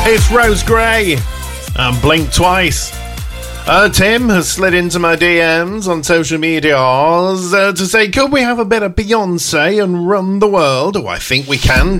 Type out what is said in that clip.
It's Rose Gray and Blink Twice. Tim has slid into my DMs on social medias to say, could we have a bit of Beyonce and Run the World? Oh, I think we can.